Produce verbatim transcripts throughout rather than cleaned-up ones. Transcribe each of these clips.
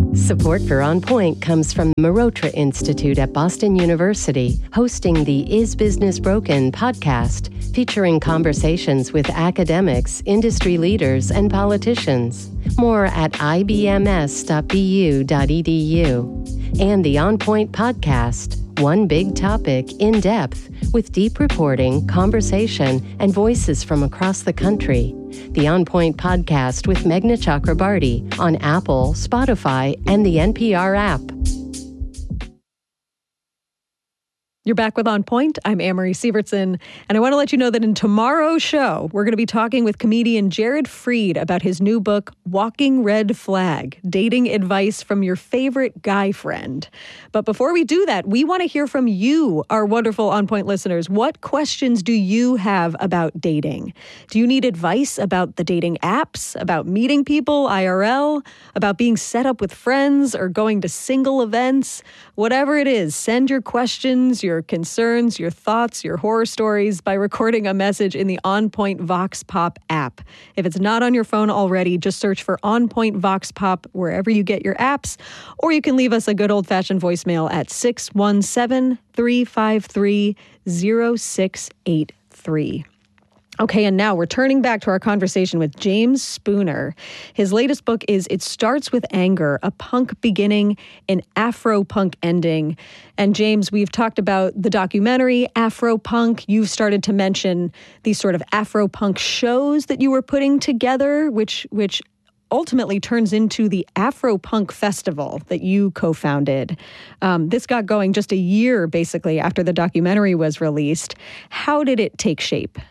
Support for On Point comes from Marotra Institute at Boston University, hosting the Is Business Broken podcast, featuring conversations with academics, industry leaders, and politicians. More at I B M S dot B U dot E D U. And the On Point podcast, one big topic in depth, with deep reporting, conversation, and voices from across the country. The On Point podcast with Meghna Chakrabarty on Apple, Spotify, and the N P R app. You're back with On Point. I'm Amory Sievertson, and I want to let you know that in tomorrow's show, we're going to be talking with comedian Jared Freid about his new book, Walking Red Flag, Dating Advice from Your Favorite Guy Friend. But before we do that, we want to hear from you, our wonderful On Point listeners. What questions do you have about dating? Do you need advice about the dating apps, about meeting people I R L, about being set up with friends or going to single events? Whatever it is, send your questions, your concerns, your thoughts, your horror stories by recording a message in the On Point Vox Pop app. If it's not on your phone already, just search for On Point Vox Pop wherever you get your apps, or you can leave us a good old-fashioned voicemail at six one seven, three five three, zero six eight three. Okay, and now we're turning back to our conversation with James Spooner. His latest book is It Starts With Anger, A Punk Beginning, an Afro-Punk Ending. And James, we've talked about the documentary Afro-Punk. You've started to mention these sort of Afro-Punk shows that you were putting together, which which ultimately turns into the Afro-Punk Festival that you co-founded. Um, this got going just a year, basically, after the documentary was released. How did it take shape?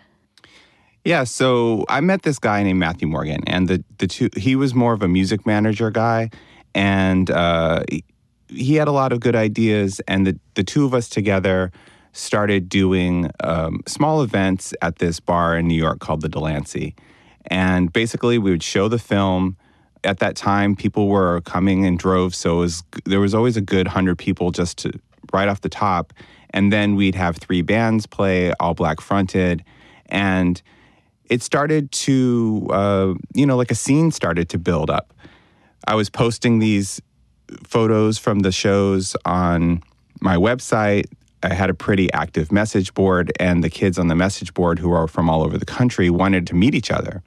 Yeah, so I met this guy named Matthew Morgan, and the the two he was more of a music manager guy, and uh, he had a lot of good ideas, and the, the two of us together started doing um, small events at this bar in New York called the Delancey. And basically, we would show the film. At that time, people were coming in droves, so it was, there was always a good hundred people just to right off the top. And then we'd have three bands play, all black fronted, and it started to, uh, you know, like a scene started to build up. I was posting these photos from the shows on my website. I had a pretty active message board, and the kids on the message board, who are from all over the country, wanted to meet each other.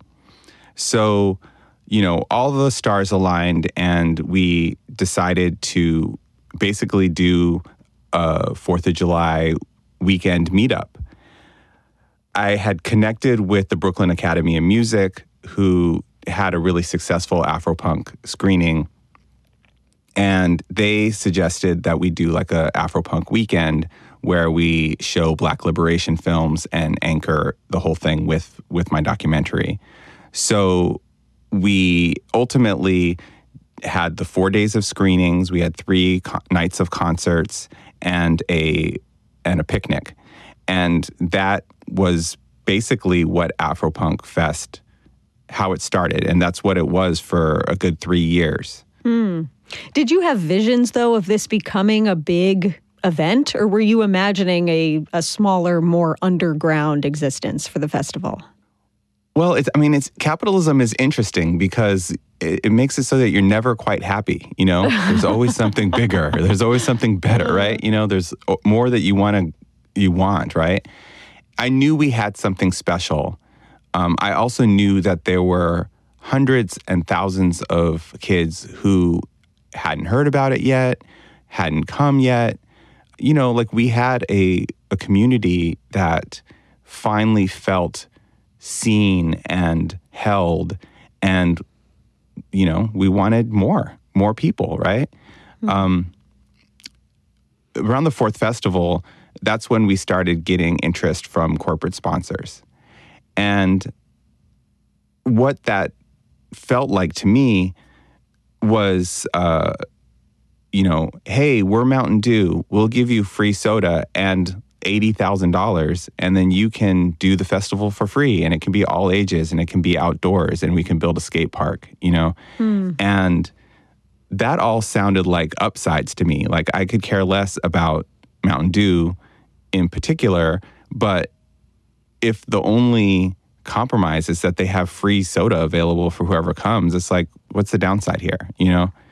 So, you know, all the stars aligned, and we decided to basically do a Fourth of July weekend meetup. I had connected with the Brooklyn Academy of Music, who had a really successful Afro-Punk screening, and they suggested that we do like a Afro-Punk weekend where we show Black liberation films and anchor the whole thing with, with my documentary. So we ultimately had the four days of screenings. We had three co- nights of concerts and a and a picnic. And that was basically what Afro-Punk Fest, how it started. And that's what it was for a good three years. Hmm. Did you have visions, though, of this becoming a big event? Or were you imagining a, a smaller, more underground existence for the festival? Well, it's, I mean, it's capitalism is interesting because it, it makes it so that you're never quite happy. You know, there's always something bigger. There's always something better, right? You know, there's more that you want to you want, right? I knew we had something special. Um, I also knew that there were hundreds and thousands of kids who hadn't heard about it yet, hadn't come yet. You know, like we had a, a community that finally felt seen and held, and, you know, we wanted more, more people, right? Mm-hmm. Um, around the fourth festival, that's when we started getting interest from corporate sponsors. And what that felt like to me was, uh, you know, hey, we're Mountain Dew. We'll give you free soda and eighty thousand dollars, and then you can do the festival for free, and it can be all ages, and it can be outdoors, and we can build a skate park, you know? Hmm. And that all sounded like upsides to me. Like I could care less about Mountain Dew in particular, but if the only compromise is that they have free soda available for whoever comes, it's like, what's the downside here, you know?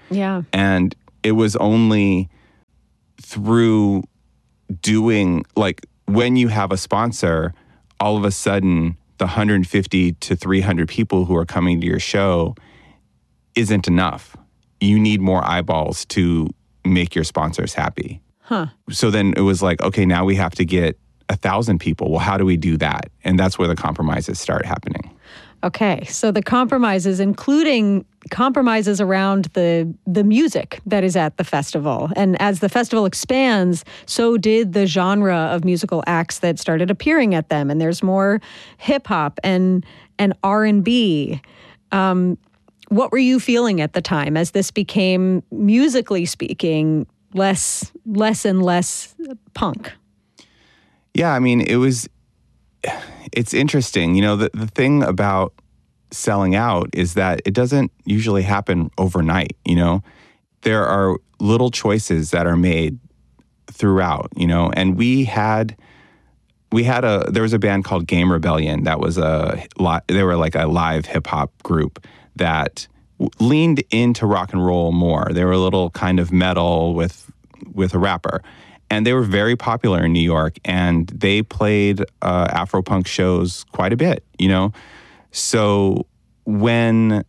Yeah. And it was only through doing, like, when you have a sponsor, all of a sudden the one hundred fifty to three hundred people who are coming to your show isn't enough. You need more eyeballs to make your sponsors happy. Huh. So then it was like, okay, now we have to get a thousand people. Well, how do we do that? And that's where the compromises start happening. Okay, so the compromises, including compromises around the the music that is at the festival. And as the festival expands, so did the genre of musical acts that started appearing at them. And there's more hip hop and and R and B. Um, what were you feeling at the time as this became, musically speaking, less less and less punk? Yeah, I mean, it was. It's interesting. You know, the, the thing about selling out is that it doesn't usually happen overnight, you know? There are little choices that are made throughout, you know? And we had, we had a, there was a band called Game Rebellion that was a, they were like a live hip hop group that leaned into rock and roll more. They were a little kind of metal with, with a rapper. And they were very popular in New York, and they played uh, Afro-punk shows quite a bit, you know? So when,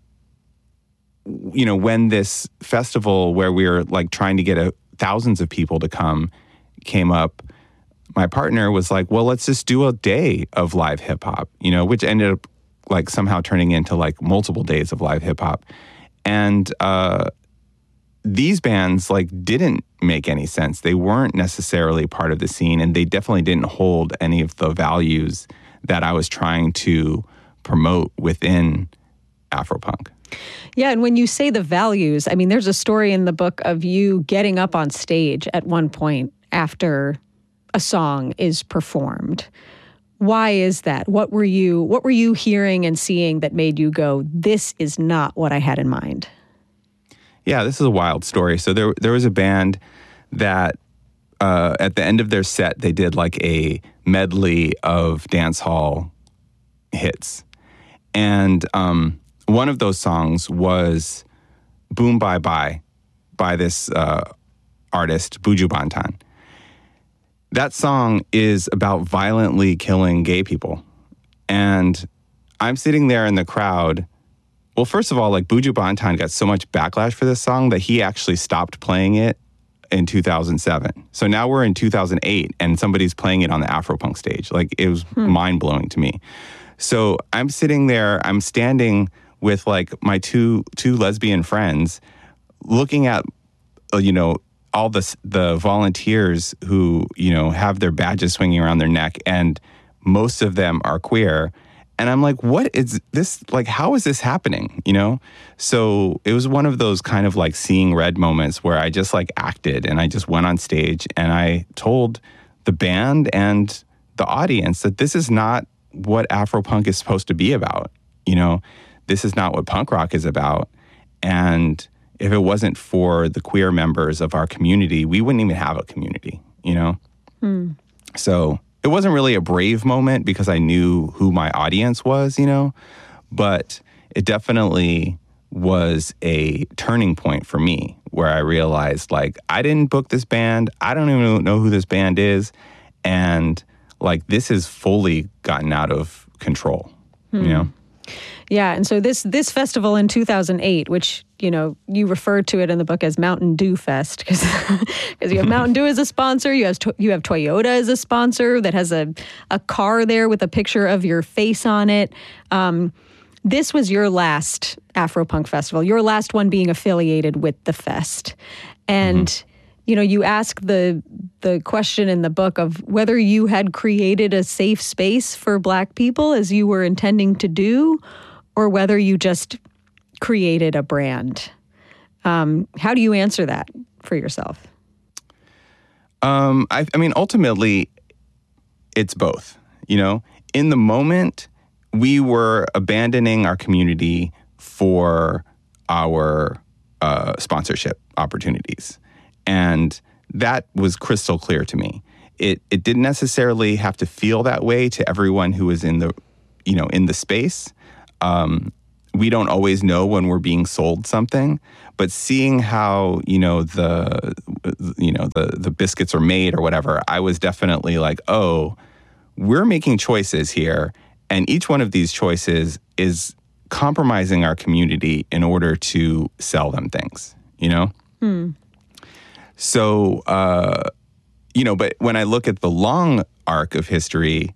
you know, when this festival where we were like trying to get a, thousands of people to come came up, my partner was like, well, let's just do a day of live hip-hop, you know, which ended up like somehow turning into like multiple days of live hip-hop. And, uh, these bands like didn't make any sense. They weren't necessarily part of the scene, and they definitely didn't hold any of the values that I was trying to promote within Afropunk. Yeah, and when you say the values, I mean, there's a story in the book of you getting up on stage at one point after a song is performed. Why is that? What were you what were you hearing and seeing that made you go, this is not what I had in mind? Yeah, this is a wild story. So there there was a band that uh, at the end of their set, they did like a medley of dance hall hits. And um, one of those songs was Boom Bye Bye by this uh, artist, Buju Banton. That song is about violently killing gay people. And I'm sitting there in the crowd. Well, first of all, like Buju Banton got so much backlash for this song that he actually stopped playing it in two thousand seven. So now we're in two thousand eight and somebody's playing it on the Afropunk stage. Like, it was hmm. mind-blowing to me. So I'm sitting there, I'm standing with like my two two lesbian friends looking at, uh, you know, all the, the volunteers who, you know, have their badges swinging around their neck, and most of them are queer. And I'm like, what is this? Like, how is this happening? You know? So it was one of those kind of like seeing red moments where I just like acted, and I just went on stage and I told the band and the audience that this is not what Afropunk is supposed to be about. You know, this is not what punk rock is about. And if it wasn't for the queer members of our community, we wouldn't even have a community, you know? Hmm. So it wasn't really a brave moment because I knew who my audience was, you know, but it definitely was a turning point for me where I realized, like, I didn't book this band. I don't even know who this band is. And, like, this has fully gotten out of control, hmm. you know? Yeah, and so this this festival in two thousand eight, which, you know, you referred to it in the book as Mountain Dew Fest, because you have Mountain Dew as a sponsor, you have you have Toyota as a sponsor that has a, a car there with a picture of your face on it. Um, this was your last Afropunk festival, your last one being affiliated with the fest. And, mm-hmm. you know, you ask the the question in the book of whether you had created a safe space for Black people as you were intending to do, or whether you just created a brand. Um, how do you answer that for yourself? Um, I, I mean, ultimately, it's both. You know, in the moment, we were abandoning our community for our uh, sponsorship opportunities. And that was crystal clear to me. It it didn't necessarily have to feel that way to everyone who was in the, you know, in the space. Um, we don't always know when we're being sold something, but seeing how, you know, the, you know, the, the biscuits are made or whatever, I was definitely like, oh, we're making choices here. And each one of these choices is compromising our community in order to sell them things, you know? Hmm. So, uh, you know, but when I look at the long arc of history,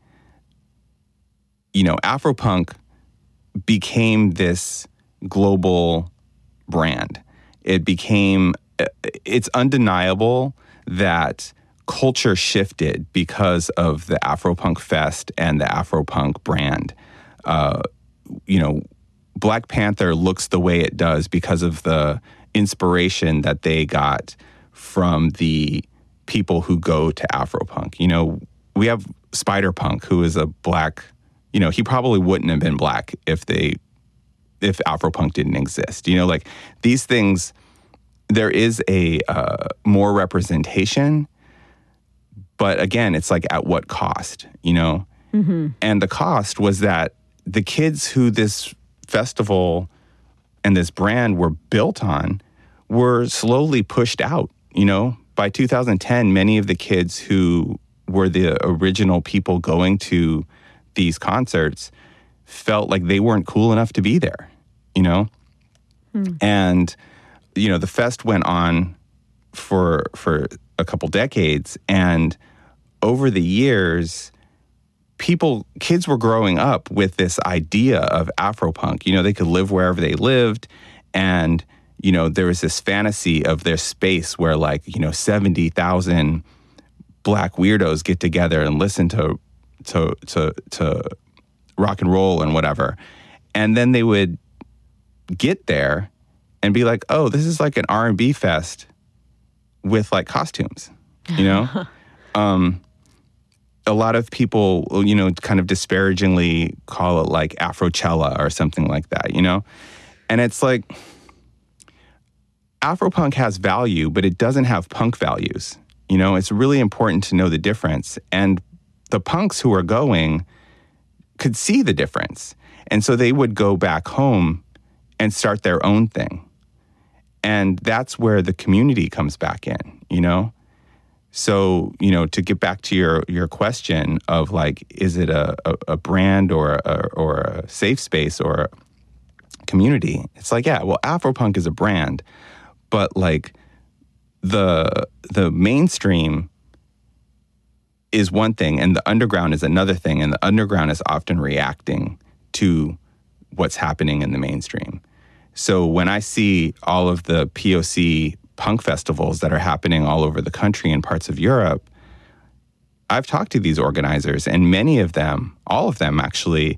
you know, Afropunk became this global brand. It became, it's undeniable that culture shifted because of the Afropunk Fest and the Afropunk brand. Uh, you know, Black Panther looks the way it does because of the inspiration that they got from the people who go to Afropunk. You know, we have Spider-Punk, who is a black, you know, he probably wouldn't have been black if they, if Afropunk didn't exist. You know, like these things, there is a uh, more representation, but again, it's like at what cost, you know? Mm-hmm. And the cost was that the kids who this festival and this brand were built on were slowly pushed out, you know? By two thousand ten, many of the kids who were the original people going to these concerts felt like they weren't cool enough to be there, you know? Hmm. And, you know, the fest went on for for a couple decades, and over the years, people, kids were growing up with this idea of Afropunk. You know, they could live wherever they lived, and, you know, there was this fantasy of their space where, like, you know, seventy thousand black weirdos get together and listen to to to to rock and roll and whatever. And then they would get there and be like, oh, this is like an R and B fest with like costumes, you know? um, a lot of people, you know, kind of disparagingly call it like Afrochella or something like that, you know? And it's like, Afropunk has value, but it doesn't have punk values. You know, it's really important to know the difference. And the punks who are going could see the difference. And so they would go back home and start their own thing. And that's where the community comes back in, you know? So, you know, to get back to your your question of like, is it a, a, a brand or a, or a safe space or a community? It's like, yeah, well, Afropunk is a brand, but like the the mainstream is one thing and the underground is another thing, and the underground is often reacting to what's happening in the mainstream. So when I see all of the P O C punk festivals that are happening all over the country and parts of Europe, I've talked to these organizers, and many of them, all of them actually,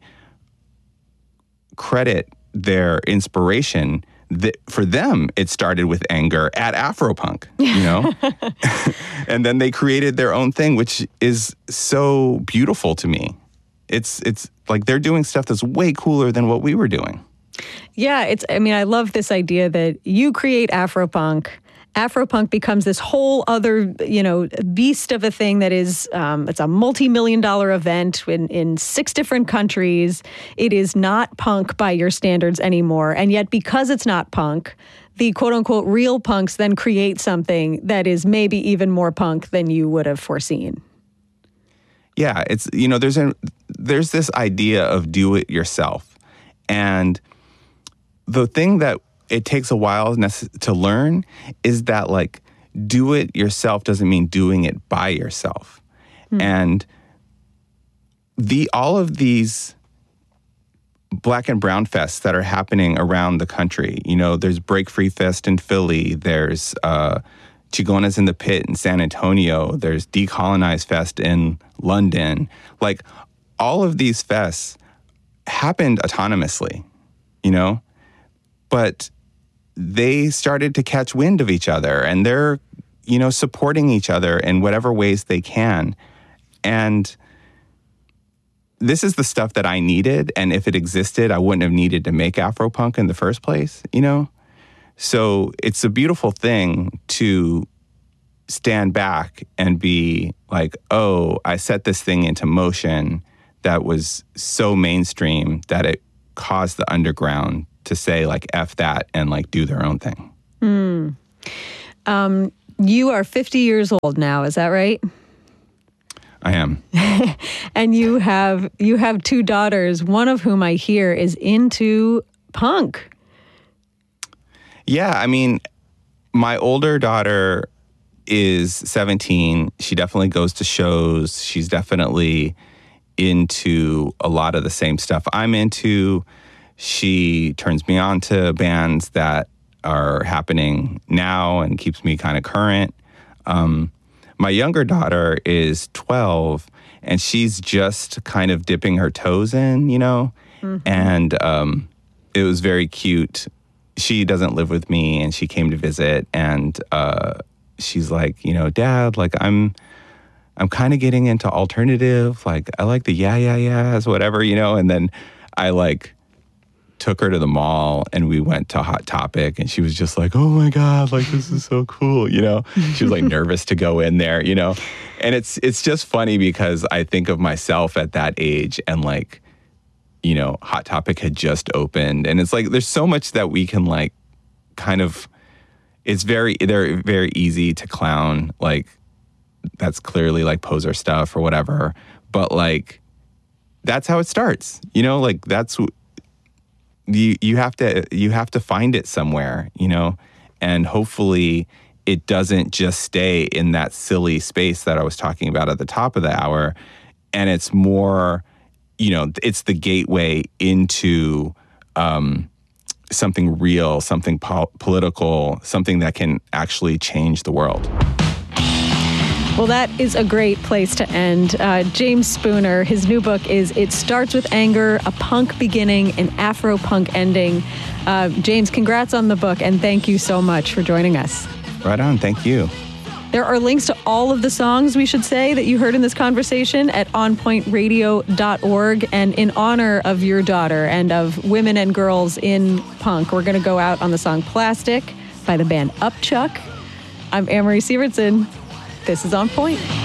credit their inspiration that for them, it started with anger at Afropunk, you know? And then they created their own thing, which is so beautiful to me. It's it's like they're doing stuff that's way cooler than what we were doing. Yeah, it's, I mean, I love this idea that you create Afropunk. Afropunk becomes this whole other, you know, beast of a thing that is, um, it's a multi-million dollar event in, in six different countries. It is not punk by your standards anymore. And yet, because it's not punk, the quote unquote real punks then create something that is maybe even more punk than you would have foreseen. Yeah, it's, you know, there's a, there's this idea of do it yourself. And the thing that it takes a while to learn is that, like, do it yourself doesn't mean doing it by yourself. Hmm. And the all of these Black and Brown fests that are happening around the country, you know, there's Break Free Fest in Philly, there's uh, Chigonas in the Pit in San Antonio, there's Decolonize Fest in London. Like, all of these fests happened autonomously, you know? But they started to catch wind of each other, and they're, you know, supporting each other in whatever ways they can. And this is the stuff that I needed, and if it existed, I wouldn't have needed to make Afropunk in the first place, you know? So it's a beautiful thing to stand back and be like, oh, I set this thing into motion that was so mainstream that it caused the underground to say like F that and like do their own thing. Mm. Um, you are fifty years old now, is that right? I am. And you have you have two daughters, one of whom I hear is into punk. Yeah, I mean, my older daughter is seventeen. She definitely goes to shows. She's definitely into a lot of the same stuff I'm into. She turns me on to bands that are happening now and keeps me kind of current. Um, my younger daughter is twelve, and she's just kind of dipping her toes in, you know? Mm-hmm. And um, it was very cute. She doesn't live with me, and she came to visit, and uh, she's like, you know, Dad, like, I'm I'm kind of getting into alternative. Like, I like the yeah, yeah, yeahs, whatever, you know? And then I, like, took her to the mall, and we went to Hot Topic, and she was just like, oh my God, like, this is so cool, you know? She was like nervous to go in there, you know? And it's it's just funny because I think of myself at that age, and like, you know, Hot Topic had just opened, and it's like, there's so much that we can like kind of, it's very, they're very easy to clown, like, that's clearly like poser stuff or whatever, but like, that's how it starts, you know? Like, that's, you you have to you have to find it somewhere, you know, and hopefully it doesn't just stay in that silly space that I was talking about at the top of the hour, and it's more, you know, it's the gateway into um, something real, something po- political, something that can actually change the world. Well, that is a great place to end. Uh, James Spooner, his new book is It Starts With Anger, A Punk Beginning, an Afro-Punk Ending. Uh, James, congrats on the book, and thank you so much for joining us. Right on. Thank you. There are links to all of the songs, we should say, that you heard in this conversation at on point radio dot org. And in honor of your daughter and of women and girls in punk, we're going to go out on the song Plastic by the band Upchuck. I'm Amory Sievertson. This is On Point.